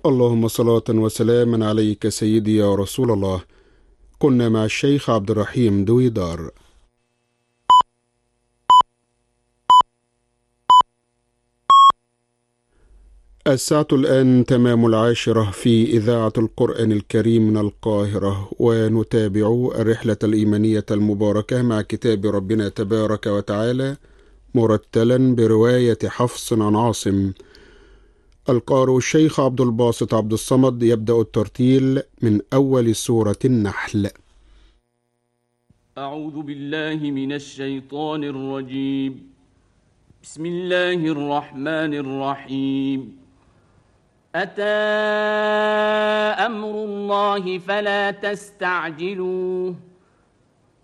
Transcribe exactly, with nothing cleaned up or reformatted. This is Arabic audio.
اللهم صلاة وسلاما عليك سيدي يا رسول الله. كنا مع الشيخ عبد الرحيم دويدار. الساعة الآن تمام العاشرة في إذاعة القرآن الكريم من القاهرة، ونتابع الرحلة الإيمانية المباركة مع كتاب ربنا تبارك وتعالى مرتلا برواية حفص عن عاصم. القارئ الشيخ عبد الباسط عبد الصمد يبدأ الترتيل من أول سورة النحل. أعوذ بالله من الشيطان الرجيم. بسم الله الرحمن الرحيم. أتى أمر الله فلا تستعجلوه